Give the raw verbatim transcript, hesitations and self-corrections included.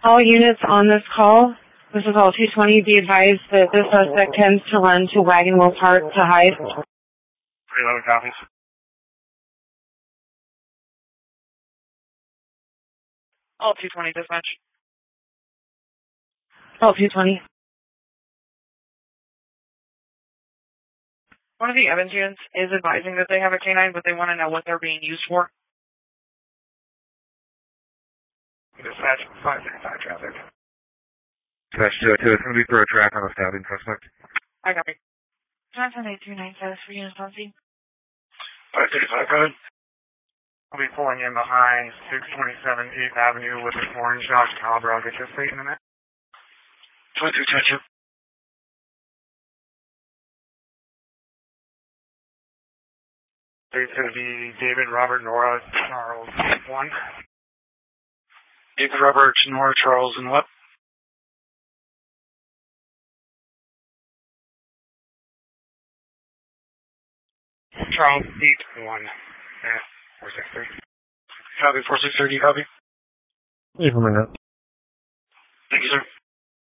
All units on this call, this is all two twenty, be advised that this suspect tends to run to Wagon Wheel Park to hide. three eleven copies. All two twenty dispatch. All two twenty. One of the Evans units is advising that they have a canine, but they want to know what they're being used for. Dispatch five sixty-five traffic. Dispatch two oh two, it's going to be for a track on a stabbing suspect. I copy. Johnson eight two nine seven for units on scene. five thirty-five, go ahead. I'll be pulling in behind six twenty-seven eighth Avenue with an orange Dodge Caliber. I'll get your state in a minute. twenty-three, touch you. It's going to be David, Robert, Nora, Charles, one. David, Robert, Nora, Charles, and what? Charles, eight, one. Yeah, four six three. Copy, four six three, do you copy? Leave him a minute. Thank you, sir.